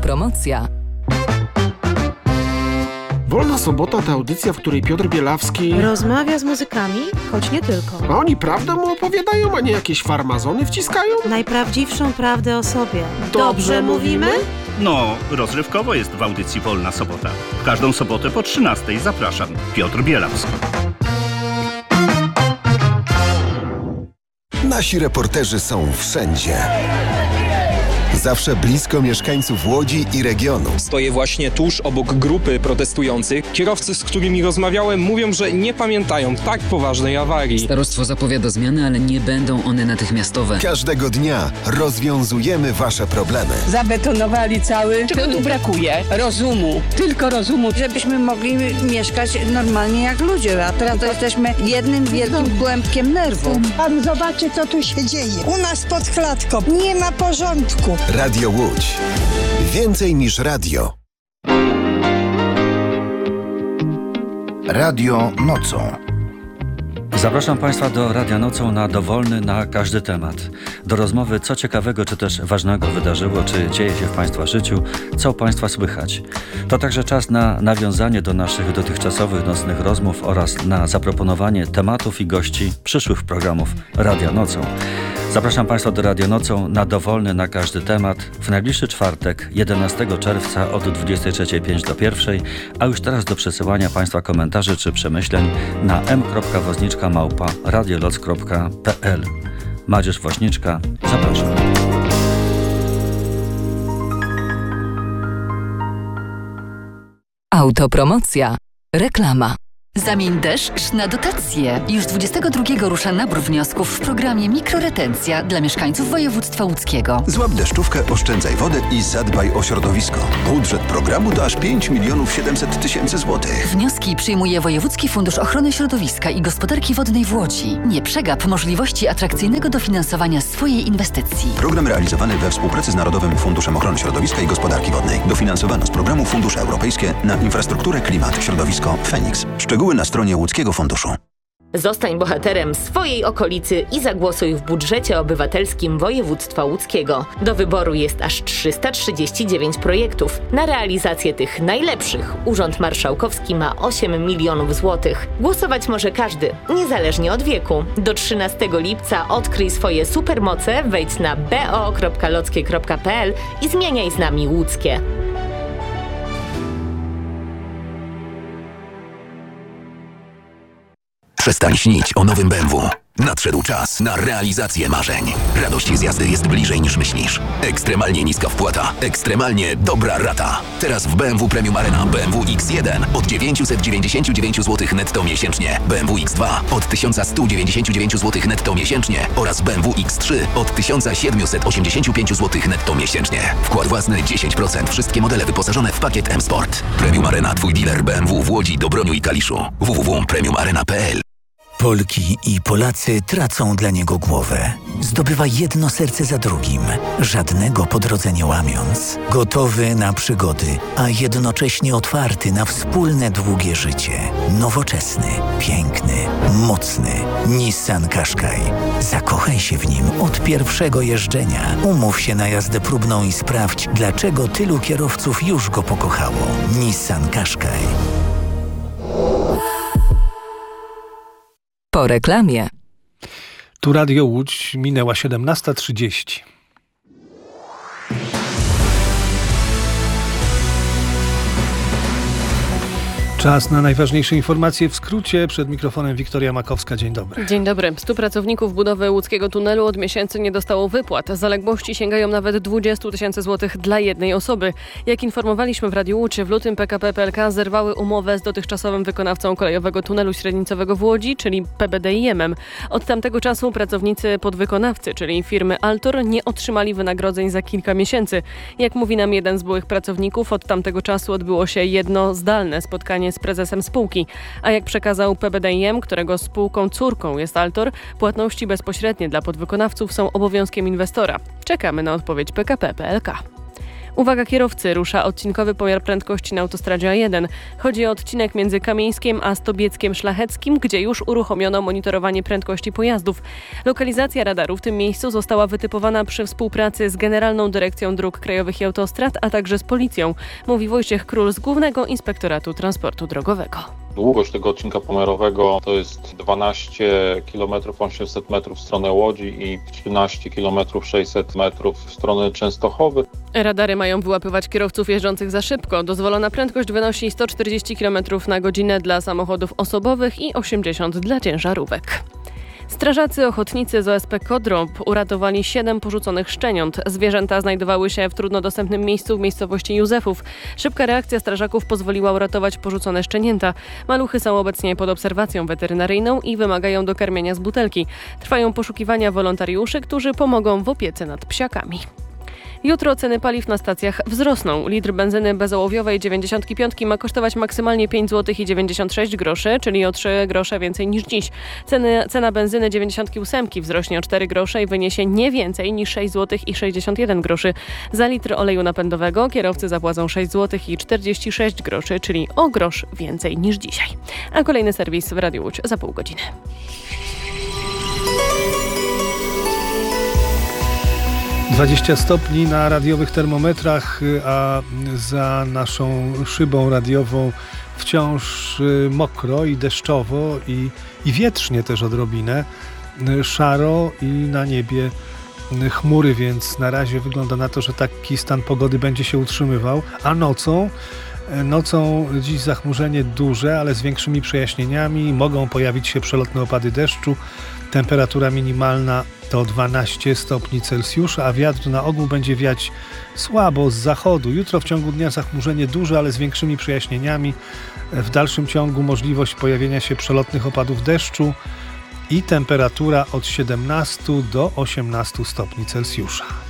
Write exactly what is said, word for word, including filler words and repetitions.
Autopromocja. Wolna Sobota to audycja, w której Piotr Bielawski rozmawia z muzykami, choć nie tylko. A oni prawdę mu opowiadają, a nie jakieś farmazony wciskają? Najprawdziwszą prawdę o sobie. Dobrze, Dobrze mówimy? No, rozrywkowo jest w audycji Wolna Sobota. W każdą sobotę po trzynastej zapraszam. Piotr Bielawski. Nasi reporterzy są wszędzie. Zawsze blisko mieszkańców Łodzi i regionu. Stoję właśnie tuż obok grupy protestujących. Kierowcy, z którymi rozmawiałem, mówią, że nie pamiętają tak poważnej awarii. Starostwo zapowiada zmiany, ale nie będą one natychmiastowe. Każdego dnia rozwiązujemy wasze problemy. Zabetonowali cały. Czego tu brakuje? Rozumu. Tylko rozumu. Żebyśmy mogli mieszkać normalnie jak ludzie, a teraz to jesteśmy jednym wielkim głębkiem nerwu. Pan zobaczy, co tu się dzieje. U nas pod klatką nie ma porządku. Radio Łódź. Więcej niż radio. Radio Nocą. Zapraszam Państwa do Radia Nocą na dowolny na każdy temat. Do rozmowy, co ciekawego czy też ważnego wydarzyło, czy dzieje się w Państwa życiu, co u Państwa słychać. To także czas na nawiązanie do naszych dotychczasowych nocnych rozmów oraz na zaproponowanie tematów i gości przyszłych programów Radia Nocą. Zapraszam Państwa do Radia Nocą na dowolny na każdy temat w najbliższy czwartek, jedenastego czerwca od dwudziestej trzeciej pięć do pierwszej, a już teraz do przesyłania Państwa komentarzy czy przemyśleń na m kropka woźniczka małpa radioloc kropka p l. Madzierz Woźniczka, zapraszam. Autopromocja. Reklama. Zamień deszcz na dotacje. Już dwudziestego drugiego rusza nabór wniosków w programie Mikroretencja dla mieszkańców województwa łódzkiego. Złap deszczówkę, oszczędzaj wodę i zadbaj o środowisko. Budżet programu to aż pięć milionów siedemset tysięcy złotych. Wnioski przyjmuje Wojewódzki Fundusz Ochrony Środowiska i Gospodarki Wodnej w Łodzi. Nie przegap możliwości atrakcyjnego dofinansowania swojej inwestycji. Program realizowany we współpracy z Narodowym Funduszem Ochrony Środowiska i Gospodarki Wodnej. Dofinansowano z programu Fundusze Europejskie na infrastrukturę, klimat, środowisko, Feniks. Szczegóły na stronie Łódzkiego Funduszu. Zostań bohaterem swojej okolicy i zagłosuj w budżecie obywatelskim województwa łódzkiego. Do wyboru jest aż trzysta trzydzieści dziewięć projektów. Na realizację tych najlepszych Urząd Marszałkowski ma osiem milionów złotych. Głosować może każdy, niezależnie od wieku. Do trzynastego lipca odkryj swoje supermoce, wejdź na b o kropka lockie kropka p l i zmieniaj z nami łódzkie. Przestań śnić o nowym B M W. Nadszedł czas na realizację marzeń. Radość z jazdy jest bliżej niż myślisz. Ekstremalnie niska wpłata. Ekstremalnie dobra rata. Teraz w B M W Premium Arena B M W X jeden od dziewięćset dziewięćdziesiąt dziewięć złotych netto miesięcznie. B M W X dwa od tysiąc sto dziewięćdziesiąt dziewięć złotych netto miesięcznie. Oraz B M W X trzy od tysiąc siedemset osiemdziesiąt pięć złotych netto miesięcznie. Wkład własny dziesięć procent. Wszystkie modele wyposażone w pakiet M-Sport. Premium Arena, twój dealer B M W w Łodzi, Dobroniu i Kaliszu. w w w kropka premium arena kropka p l. Polki i Polacy tracą dla niego głowę. Zdobywa jedno serce za drugim, żadnego po drodze nie łamiąc. Gotowy na przygody, a jednocześnie otwarty na wspólne długie życie. Nowoczesny, piękny, mocny. Nissan Qashqai. Zakochaj się w nim od pierwszego jeżdżenia. Umów się na jazdę próbną i sprawdź, dlaczego tylu kierowców już go pokochało. Nissan Qashqai. Po reklamie. Tu Radio Łódź, minęła siedemnasta trzydzieści. Czas na najważniejsze informacje w skrócie. Przed mikrofonem Wiktoria Makowska. Dzień dobry. Dzień dobry. Stu pracowników budowy łódzkiego tunelu od miesięcy nie dostało wypłat. Zaległości sięgają nawet dwadzieścia tysięcy złotych dla jednej osoby. Jak informowaliśmy w Radiu Łódź, w lutym P K P P L K zerwały umowę z dotychczasowym wykonawcą kolejowego tunelu średnicowego w Łodzi, czyli P B D I M-em. Od tamtego czasu pracownicy podwykonawcy, czyli firmy Altor, nie otrzymali wynagrodzeń za kilka miesięcy. Jak mówi nam jeden z byłych pracowników, od tamtego czasu odbyło się jedno zdalne spotkanie z prezesem spółki. A jak przekazał P B D I M, którego spółką córką jest Altor, płatności bezpośrednie dla podwykonawców są obowiązkiem inwestora. Czekamy na odpowiedź P K P P L K. Uwaga kierowcy, rusza odcinkowy pomiar prędkości na autostradzie A jeden. Chodzi o odcinek między Kamieńskiem a Stobieckiem Szlacheckim, gdzie już uruchomiono monitorowanie prędkości pojazdów. Lokalizacja radaru w tym miejscu została wytypowana przy współpracy z Generalną Dyrekcją Dróg Krajowych i Autostrad, a także z policją, mówi Wojciech Król z Głównego Inspektoratu Transportu Drogowego. Długość tego odcinka pomiarowego to jest dwanaście kilometrów osiemset metrów w stronę Łodzi i trzynaście kilometrów sześćset metrów w stronę Częstochowy. Radary mają wyłapywać kierowców jeżdżących za szybko. Dozwolona prędkość wynosi sto czterdzieści kilometrów na godzinę dla samochodów osobowych i osiemdziesiąt dla ciężarówek. Strażacy ochotnicy z O S P Kodrąb uratowali siedem porzuconych szczeniąt. Zwierzęta znajdowały się w trudno dostępnym miejscu w miejscowości Józefów. Szybka reakcja strażaków pozwoliła uratować porzucone szczenięta. Maluchy są obecnie pod obserwacją weterynaryjną i wymagają dokarmienia z butelki. Trwają poszukiwania wolontariuszy, którzy pomogą w opiece nad psiakami. Jutro ceny paliw na stacjach wzrosną. Litr benzyny bezołowiowej dziewięćdziesiąt pięć ma kosztować maksymalnie pięć złotych i dziewięćdziesiąt sześć groszy, czyli o trzy grosze więcej niż dziś. Ceny, cena benzyny dziewięćdziesiąt osiem wzrośnie o cztery grosze i wyniesie nie więcej niż sześć złotych i sześćdziesiąt jeden groszy. Za litr oleju napędowego kierowcy zapłacą sześć złotych i czterdzieści sześć groszy, czyli o grosz więcej niż dzisiaj. A kolejny serwis w Radiu Łódź za pół godziny. dwadzieścia stopni na radiowych termometrach, a za naszą szybą radiową wciąż mokro i deszczowo i, i wietrznie też odrobinę, szaro i na niebie chmury, więc na razie wygląda na to, że taki stan pogody będzie się utrzymywał, a nocą Nocą dziś zachmurzenie duże, ale z większymi przejaśnieniami. Mogą pojawić się przelotne opady deszczu. Temperatura minimalna to dwanaście stopni Celsjusza, a wiatr na ogół będzie wiać słabo z zachodu. Jutro w ciągu dnia zachmurzenie duże, ale z większymi przejaśnieniami. W dalszym ciągu możliwość pojawienia się przelotnych opadów deszczu i temperatura od siedemnastu do osiemnastu stopni Celsjusza.